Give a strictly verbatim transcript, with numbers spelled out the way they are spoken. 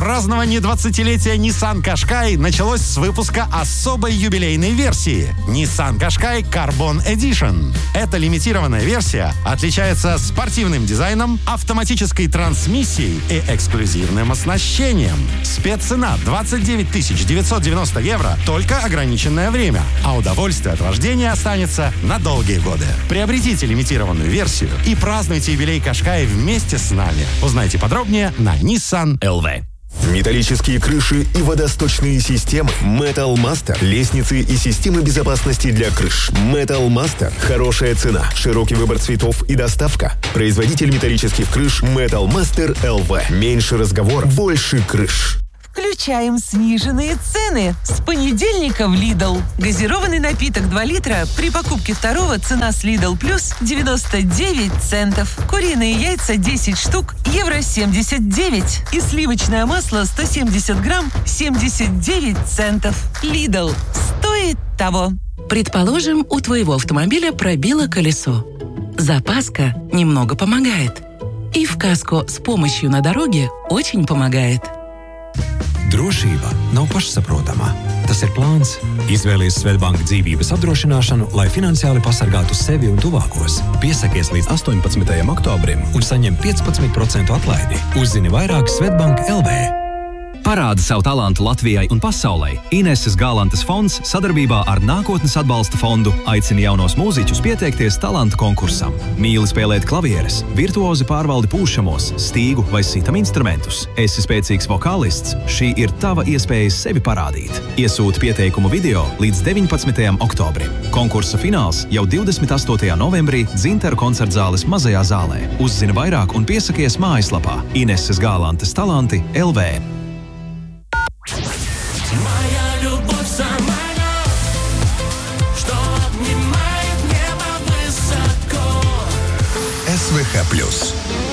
Празднование двадцатилетия Nissan Qashqai началось с выпуска особой юбилейной версии Nissan Qashqai Carbon Edition. Эта лимитированная версия отличается спортивным дизайном, автоматической трансмиссией и эксклюзивным оснащением. Спеццена двадцать девять тысяч девятьсот девяносто евро, только ограниченное время, а удовольствие от вождения останется на долгие годы. Приобретите лимитированную версию и празднуйте юбилей Qashqai вместе с нами. Узнайте подробнее на Nissan эл ви. Металлические крыши и водосточные системы. Metal Master. Лестницы и системы безопасности для крыш. Metal Master. Хорошая цена, широкий выбор цветов и доставка. Производитель металлических крыш Metal Master эл ви. Меньше разговоров, больше крыш. Включаем сниженные цены. С понедельника в Lidl. Газированный напиток два литра. При покупке второго цена с Lidl Plus девяносто девять центов. Куриные яйца десять штук, евро семьдесят девять. И сливочное масло сто семьдесят грамм, семьдесят девять центов. Lidl. Стоит того. Предположим, у твоего автомобиля пробило колесо. Запаска немного помогает. И в каско с помощью на дороге очень помогает. Drošība nav pašsaprotama. Tas ir plāns. Izvēlies Svetbank dzīvības apdrošināšanu, lai finansiāli pasargātu sevi un tuvākos. Piesakies līdz astoņpadsmitajam oktobrim un saņem piecpadsmit procentu atlaidi. Uzzini vairāk Svetbank elu vē. Parādi savu talantu Latvijai un pasaulei. Ineses Galantas fonds sadarbībā ar Nākotnes atbalsta fondu aicina jaunos mūziķus pieteikties talantu konkursam. Mīli spēlēt klavieres, virtuozi pārvaldi pūšamos, stīgu vai sitam instrumentus. Esi spēcīgs vokālists, šī ir tava iespēja sevi parādīt. Iesūti pieteikumu video līdz deviņpadsmitajam oktobrim. Konkursa fināls jau divdesmit astotajā novembrī Dzintaru koncertzāles mazajā zālē. Uzzini vairāk un piesakies mājaslapā Ineses Galantas talanti elu vē. Моя любовь самолет, что обнимает небо высоко. эс вэ ха плюс.